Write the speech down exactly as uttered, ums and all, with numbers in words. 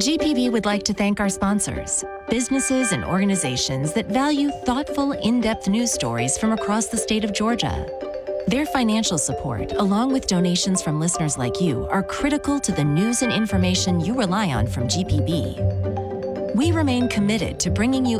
G P B would like to thank our sponsors, businesses and organizations that value thoughtful, in-depth news stories from across the state of Georgia. Their financial support, along with donations from listeners like you, are critical to the news and information you rely on from G P B. We remain committed to bringing you